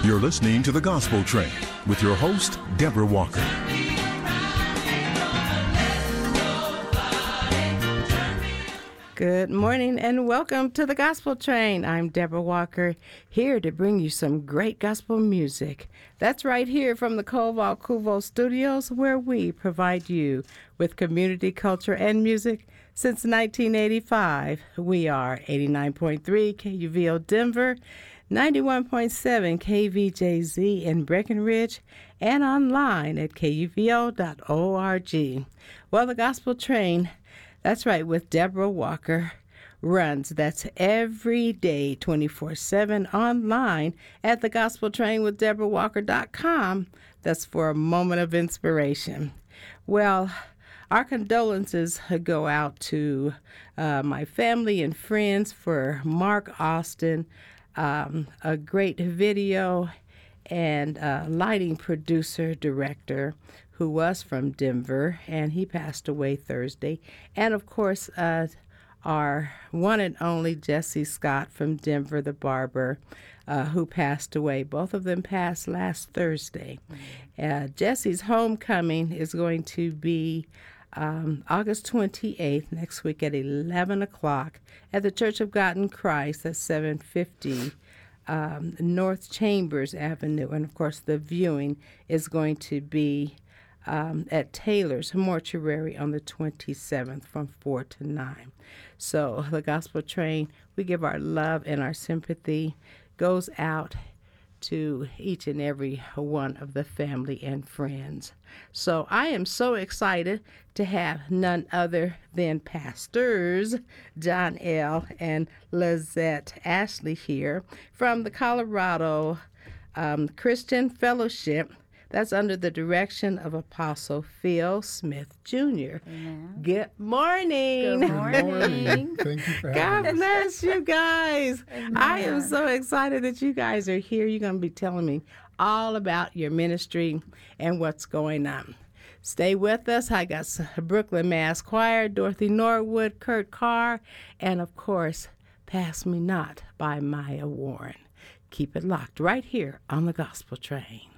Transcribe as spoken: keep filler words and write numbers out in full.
You're listening to The Gospel Train with your host, Deborah Walker. Good morning and welcome to The Gospel Train. I'm Deborah Walker, here to bring you some great gospel music. That's right here from the Koval Kuvo Studios, where we provide you with community culture and music since nineteen eighty-five. We are eighty-nine point three K U V O Denver, ninety-one point seven K V J Z in Breckenridge, and online at K U V O dot org. Well, The Gospel Train, that's right, with Deborah Walker, runs. That's every day, twenty-four seven, online at the gospel train with deborah walker dot com. That's for a moment of inspiration. Well, our condolences go out to uh, my family and friends for Mark Austin, um, a great video and uh, lighting producer, director, who was from Denver, and he passed away Thursday. And, of course, uh, our one and only Jesse Scott from Denver, the barber, uh, who passed away. Both of them passed last Thursday. Uh, Jesse's homecoming is going to be um, August twenty-eighth, next week at eleven o'clock at the Church of God in Christ at seven fifty um, North Chambers Avenue. And, of course, the viewing is going to be Um, at Taylor's Mortuary on the twenty-seventh from four to nine. So the Gospel Train, we give our love and our sympathy, goes out to each and every one of the family and friends. So I am so excited to have none other than pastors John L. and Lizette Ashley here from the Colorado um, Christian Fellowship. That's under the direction of Apostle Phil Smith Junior Amen. Good morning. Good morning. Thank you for having God us. bless you guys. Amen. I am so excited that you guys are here. You're going to be telling me all about your ministry and what's going on. Stay with us. I got Brooklyn Mass Choir, Dorothy Norwood, Kurt Carr, and, of course, Pass Me Not by Maya Warren. Keep it locked right here on the Gospel Train.